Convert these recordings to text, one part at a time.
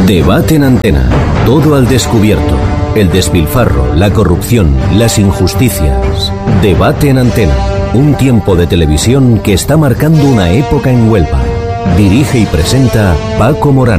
Debate en Antena. Todo al descubierto. El despilfarro, la corrupción, las injusticias. Debate en Antena. Un tiempo de televisión que está marcando una época en Huelva. Dirige y presenta Paco Morán.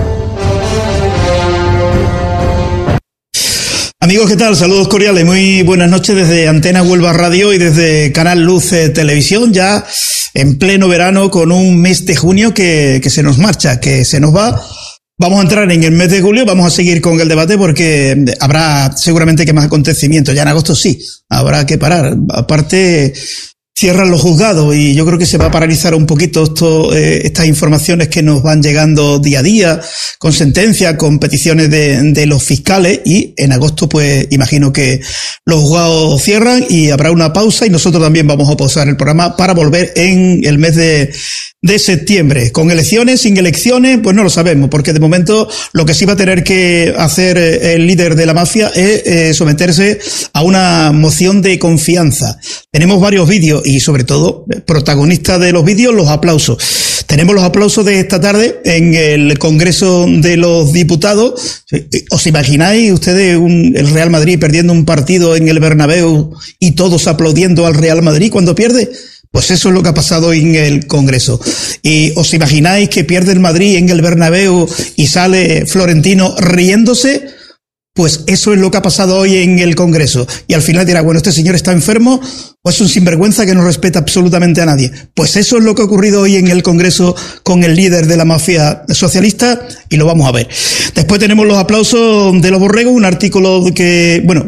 Amigos, ¿qué tal? Saludos cordiales, muy buenas noches desde Antena Huelva Radio y desde Canal Luz Televisión, ya en pleno verano con un mes de junio que se nos marcha, que se nos va. Vamos a entrar en el mes de julio, vamos a seguir con el debate porque habrá seguramente que más acontecimientos. Ya en agosto sí, habrá que parar. Aparte, cierran los juzgados y yo creo que se va a paralizar un poquito estas informaciones que nos van llegando día a día, con sentencias, con peticiones de los fiscales, y en agosto pues imagino que los juzgados cierran y habrá una pausa y nosotros también vamos a pausar el programa para volver en el mes de septiembre. Con elecciones, sin elecciones, pues no lo sabemos, porque de momento lo que sí va a tener que hacer el líder de la mafia es someterse a una moción de confianza. Tenemos varios vídeos y sobre todo, protagonistas de los vídeos, los aplausos. Tenemos los aplausos de esta tarde en el Congreso de los Diputados. ¿Os imagináis ustedes el Real Madrid perdiendo un partido en el Bernabéu y todos aplaudiendo al Real Madrid cuando pierde? Pues eso es lo que ha pasado en el Congreso. ¿Y os imagináis que pierde el Madrid en el Bernabéu y sale Florentino riéndose? Pues eso es lo que ha pasado hoy en el Congreso. Y al final dirá, bueno, este señor está enfermo o es un sinvergüenza que no respeta absolutamente a nadie. Pues eso es lo que ha ocurrido hoy en el Congreso con el líder de la mafia socialista y lo vamos a ver. Después tenemos los aplausos de los borregos, un artículo que, bueno,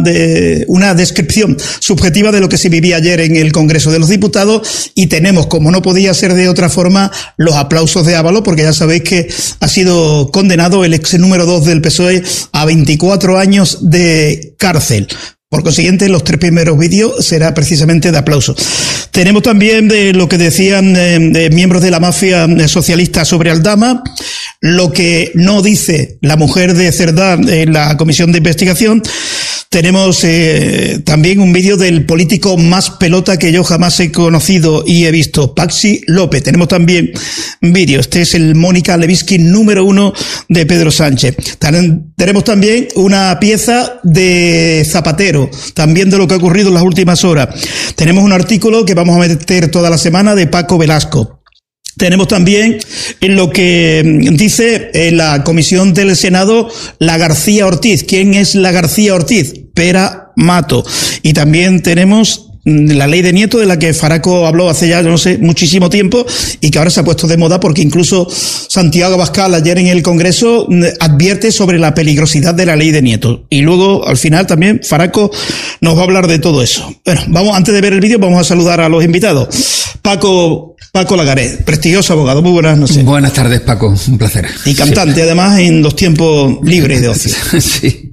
una descripción subjetiva de lo que se vivía ayer en el Congreso de los Diputados, y tenemos, como no podía ser de otra forma, los aplausos de Ábalos, porque ya sabéis que ha sido condenado el ex número 2 del PSOE a 24 años de cárcel. Por consiguiente, los 3 primeros vídeos será precisamente de aplauso. Tenemos también de lo que decían miembros de la mafia socialista sobre Aldama, lo que no dice la mujer de Cerdá en la comisión de investigación. Tenemos también un vídeo del político más pelota que yo jamás he conocido y he visto, Paxi López. Tenemos también vídeo. Este es el Mónica Lewinsky número 1 de Pedro Sánchez. Tenemos también una pieza de Zapatero, también de lo que ha ocurrido en las últimas horas. Tenemos un artículo que vamos a meter toda la semana de Paco Velasco. Tenemos también en lo que dice la comisión del Senado la García Ortiz. ¿Quién es la García Ortiz? Pera Mato. Y también tenemos la ley de Nieto, de la que Faraco habló hace ya, no sé, muchísimo tiempo, y que ahora se ha puesto de moda porque incluso Santiago Abascal ayer en el Congreso advierte sobre la peligrosidad de la ley de Nieto. Y luego, al final, también Faraco nos va a hablar de todo eso. Bueno, antes de ver el vídeo, vamos a saludar a los invitados. Paco Lagaret, prestigioso abogado. Muy buenas noches. Buenas tardes, Paco. Un placer. Y cantante, sí, además, en los tiempos libres de ocio. Sí.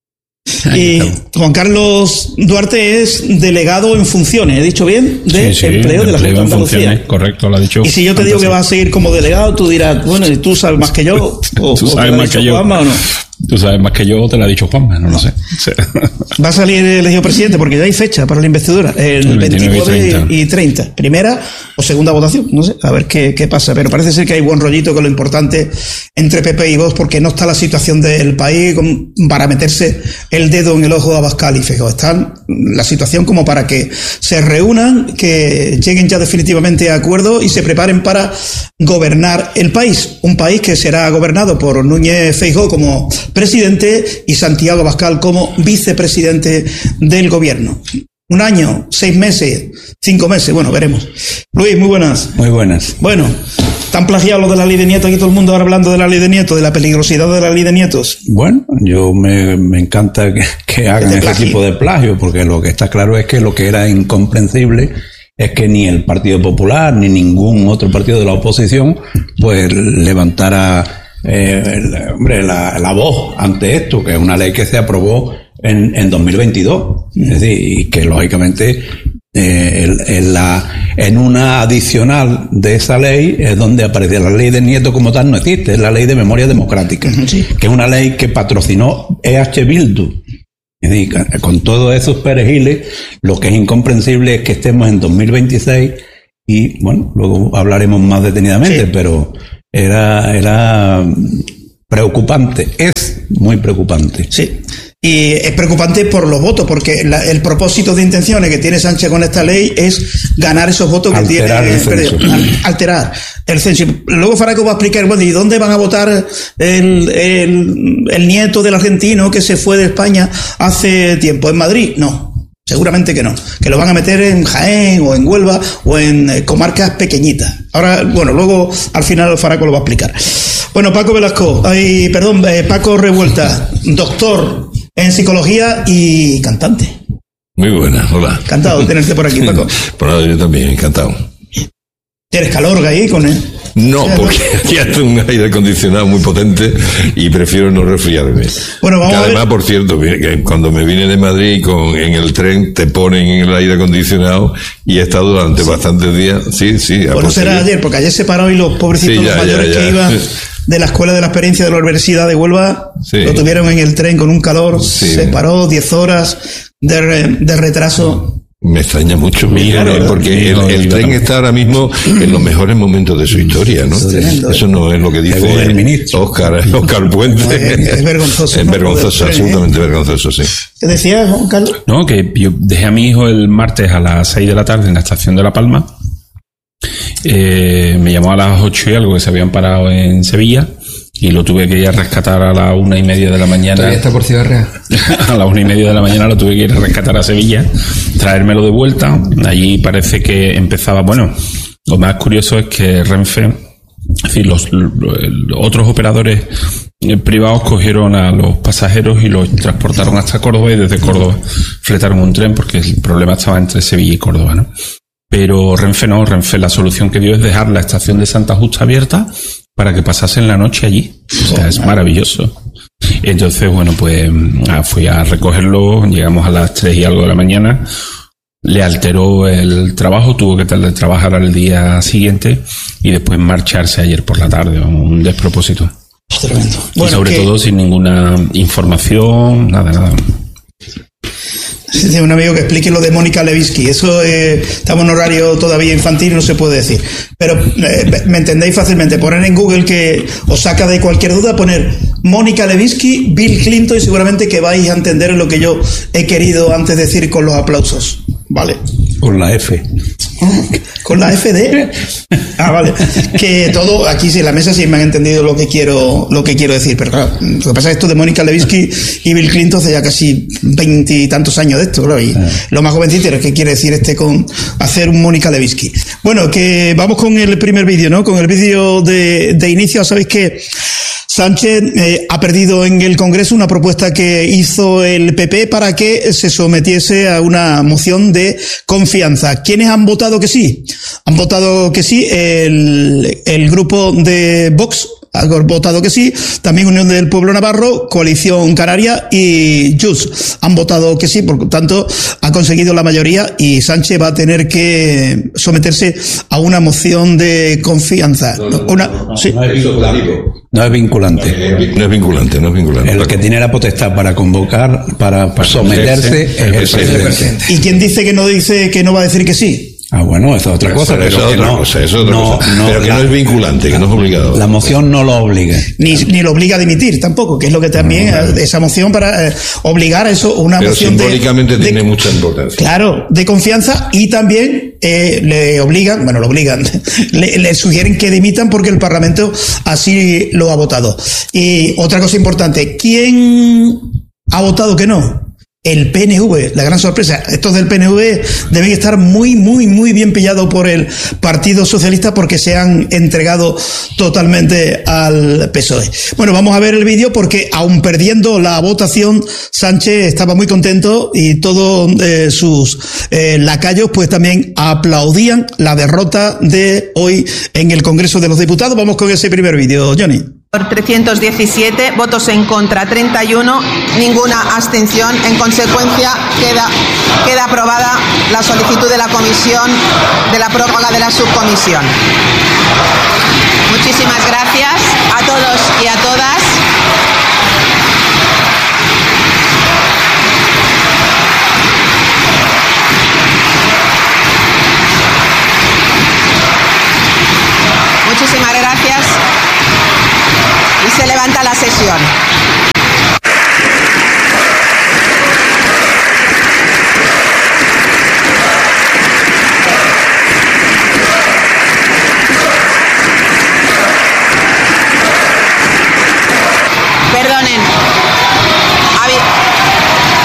Y Juan Carlos Duarte es delegado en funciones, ¿he dicho bien? De empleo de la Junta de Andalucía. Correcto, lo ha dicho. Y si yo te digo que vas a seguir como delegado, tú dirás, bueno, ¿y tú sabes más que yo? ¿Tú sabes más que yo? Juanma, ¿o no? Tú sabes más que yo, te lo ha dicho Juanma, no lo sé. Sí. Va a salir elegido presidente porque ya hay fecha para la investidura, el 29 y 30. Primera o segunda votación, no sé, a ver qué pasa. Pero parece ser que hay buen rollito con lo importante entre PP y Vox, porque no está la situación del país para meterse el dedo en el ojo de Abascal y Feijóo. Está la situación como para que se reúnan, que lleguen ya definitivamente a acuerdo y se preparen para gobernar el país. Un país que será gobernado por Núñez Feijóo como presidente y Santiago Abascal como vicepresidente del gobierno. 1 año, 6 meses, 5 meses, bueno, veremos. Luis, muy buenas. Muy buenas. Bueno, ¿tan plagiado lo de la ley de Nieto? Aquí todo el mundo ahora hablando de la ley de Nieto, de la peligrosidad de la ley de Nietos. Bueno, yo me encanta que hagan ese tipo de plagio, porque lo que está claro es que lo que era incomprensible es que ni el Partido Popular ni ningún otro partido de la oposición pues levantara la voz ante esto, que es una ley que se aprobó en 2022. Es decir, y que lógicamente en una adicional de esa ley es donde aparece la ley de Nieto como tal. No existe, es la ley de memoria democrática, sí, que es una ley que patrocinó EH Bildu. Es decir, con todos esos perejiles, lo que es incomprensible es que estemos en 2026 y, bueno, luego hablaremos más detenidamente, sí, pero era preocupante, es muy preocupante. Sí. Y es preocupante por los votos, porque el propósito de intenciones que tiene Sánchez con esta ley es ganar esos votos que alterar tiene, alterar el censo. Luego Faraco va a explicar, bueno, ¿y dónde van a votar el nieto del argentino que se fue de España hace tiempo? ¿En Madrid? No. Seguramente que no, que lo van a meter en Jaén o en Huelva o en comarcas pequeñitas. Ahora, bueno, luego al final Faraco lo va a explicar. Bueno, Paco Paco Revuelta, doctor en psicología y cantante. Muy buena, hola. Encantado de tenerte por aquí, Paco. Por nada, yo también, encantado. ¿Tienes calor ahí con él? No, porque aquí hace un aire acondicionado muy potente y prefiero no resfriarme. Bueno, vamos además, a ver. por cierto, que cuando me vine de Madrid en el tren te ponen en el aire acondicionado y he estado durante bastantes días. Sí. Bueno, será ayer, porque ayer se paró y los pobrecitos los mayores que iban de la Escuela de la Experiencia de la Universidad de Huelva lo tuvieron en el tren con un calor, se paró 10 10 de retraso. Me extraña mucho, porque el tren está ahora mismo en los mejores momentos de su historia, ¿no? Eso no es lo que dice el ministro Oscar Puente. Es vergonzoso. Es vergonzoso, absolutamente vergonzoso, sí. ¿Qué decías, Juan Carlos? No, que yo dejé a mi hijo el martes a las 6 de la tarde en la estación de La Palma. Me llamó a las 8 y algo que se habían parado en Sevilla. Y lo tuve que ir a rescatar a las 1:30 de la mañana. Todavía está por Ciudad Real. A las 1:30 de la mañana lo tuve que ir a rescatar a Sevilla, traérmelo de vuelta. Allí parece que empezaba, bueno, lo más curioso es que Renfe, es decir, los otros operadores privados cogieron a los pasajeros y los transportaron hasta Córdoba y desde Córdoba fletaron un tren porque el problema estaba entre Sevilla y Córdoba, ¿no? Pero Renfe no, Renfe la solución que dio es dejar la estación de Santa Justa abierta para que pasasen la noche allí. O sea, es maravilloso. Entonces, bueno, pues fui a recogerlo, llegamos a las 3 y algo de la mañana, le alteró el trabajo, tuvo que trabajar al día siguiente y después marcharse ayer por la tarde, un despropósito. Tremendo. Y bueno, sobre todo sin ninguna información, nada. Un amigo que explique lo de Mónica Lewinsky. Eso estamos en horario todavía infantil y no se puede decir. Pero me entendéis fácilmente. Poner en Google que os saca de cualquier duda, poner Mónica Lewinsky, Bill Clinton y seguramente que vais a entender lo que yo he querido antes decir con los aplausos. Vale. Con la F. ¿Con la F de? Vale. Que todo, aquí sí en la mesa sí me han entendido lo que quiero decir, pero claro, lo que pasa es que esto de Mónica Lewinsky y Bill Clinton hace ya casi 20 y tantos años de esto, claro, y lo más jovencito es que quiere decir con hacer un Mónica Lewinsky. Bueno, que vamos con el primer vídeo, ¿no? Con el vídeo de inicio. Sabéis que Sánchez ha perdido en el Congreso una propuesta que hizo el PP para que se sometiese a una moción de confianza. ¿Quiénes han votado que sí? Han votado que sí el grupo de Vox, ha votado que sí, también Unión del Pueblo Navarro, Coalición Canaria y Junts han votado que sí, por lo tanto ha conseguido la mayoría y Sánchez va a tener que someterse a una moción de confianza. Sí. No es vinculante. No es vinculante. El que tiene la potestad para convocar, para someterse, es el presidente. ¿Y quién dice que no va a decir que sí? Ah, bueno, eso es otra cosa. Pero que no es vinculante, que no es obligado. La moción no lo obliga. Ni lo obliga a dimitir tampoco, que es lo que también, esa moción para obligar a eso, una pero moción simbólicamente tiene mucha importancia. Claro, de confianza y también le sugieren que dimitan porque el Parlamento así lo ha votado. Y otra cosa importante, ¿quién ha votado que no? El PNV, la gran sorpresa. Estos del PNV deben estar muy bien pillados por el Partido Socialista porque se han entregado totalmente al PSOE. Bueno, vamos a ver el vídeo porque aun perdiendo la votación, Sánchez estaba muy contento y todos sus lacayos pues también aplaudían la derrota de hoy en el Congreso de los Diputados. Vamos con ese primer vídeo, Johnny. Por 317, votos en contra 31, ninguna abstención. En consecuencia, queda aprobada la solicitud de la comisión de la prórroga de la subcomisión. Muchísimas gracias a todos y a todas. Muchísimas gracias. Y se levanta la sesión.